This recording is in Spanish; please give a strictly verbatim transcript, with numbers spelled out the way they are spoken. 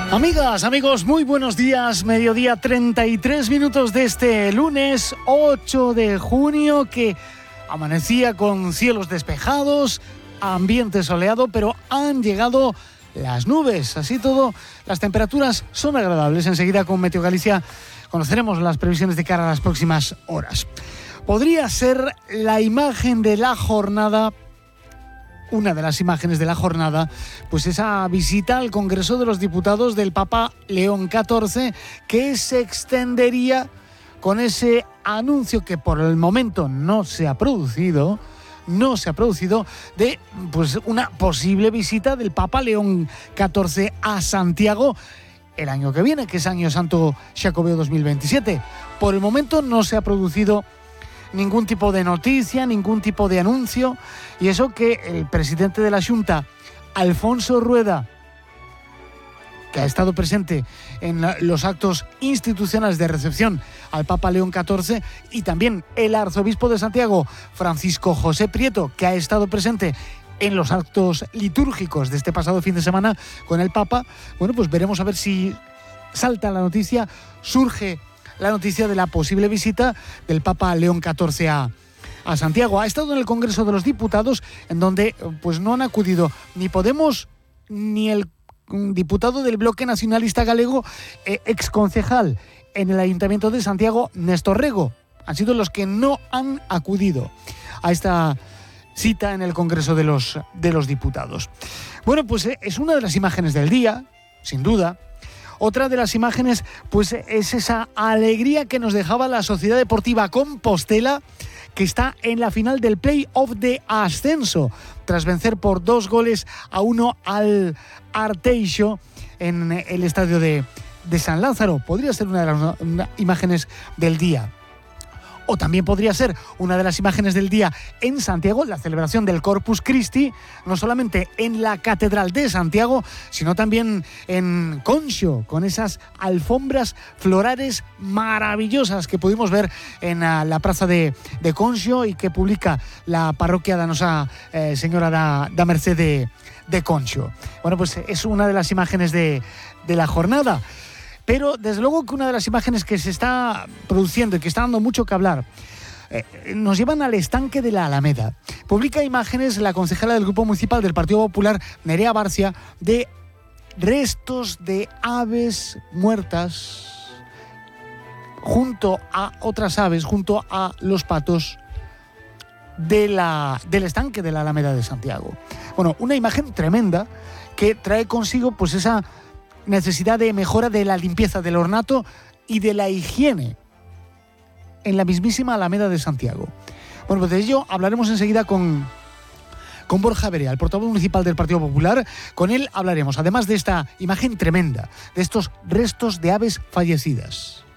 Amigas, amigos, muy buenos días. Mediodía, treinta y tres minutos de este lunes ocho de junio, que amanecía con cielos despejados, ambiente soleado, pero han llegado las nubes. Así todo, las temperaturas son agradables. Enseguida con Meteo Galicia conoceremos las previsiones de cara a las próximas horas. Podría ser la imagen de la jornada, una de las imágenes de la jornada, pues esa visita al Congreso de los Diputados del Papa León catorce, que se extendería con ese anuncio que por el momento no se ha producido, no se ha producido, de pues una posible visita del Papa León catorce a Santiago el año que viene, que es Año Santo Xacobeo dos mil veintisiete. Por el momento no se ha producido ningún tipo de noticia, ningún tipo de anuncio, y eso que el presidente de la Xunta, Alfonso Rueda, que ha estado presente en los actos institucionales de recepción al Papa León catorce, y también el arzobispo de Santiago, Francisco José Prieto, que ha estado presente en los actos litúrgicos de este pasado fin de semana con el Papa. Bueno, pues veremos a ver si salta la noticia, surge la noticia de la posible visita del Papa León catorce a, a Santiago. Ha estado en el Congreso de los Diputados, en donde pues no han acudido ni Podemos ni el diputado del Bloque Nacionalista Galego, eh, exconcejal en el Ayuntamiento de Santiago, Néstor Rego. Han sido los que no han acudido a esta cita en el Congreso de los, de los Diputados. Bueno, pues eh, es una de las imágenes del día, sin duda. Otra de las imágenes, pues es esa alegría que nos dejaba la Sociedad Deportiva Compostela, que está en la final del play-off de ascenso, tras vencer por dos goles a uno al Arteixo en el estadio de, de San Lázaro. Podría ser una de las una, imágenes del día. O también podría ser una de las imágenes del día en Santiago, la celebración del Corpus Christi, no solamente en la Catedral de Santiago, sino también en Conxo, con esas alfombras florales maravillosas que pudimos ver en la, la plaza de, de Conxo y que publica la parroquia de Nosa eh, Señora da, da Merced de, de Conxo. Bueno, pues es una de las imágenes de, de la jornada. Pero desde luego que una de las imágenes que se está produciendo y que está dando mucho que hablar eh, nos llevan al estanque de la Alameda. Publica imágenes la concejala del Grupo Municipal del Partido Popular, Nerea Barcia, de restos de aves muertas junto a otras aves, junto a los patos de la, del estanque de la Alameda de Santiago. Bueno, una imagen tremenda que trae consigo pues esa necesidad de mejora de la limpieza del ornato y de la higiene en la mismísima Alameda de Santiago. Bueno, pues de ello hablaremos enseguida con, con Borja Berea, el portavoz municipal del Partido Popular. Con él hablaremos, además de esta imagen tremenda, de estos restos de aves fallecidas.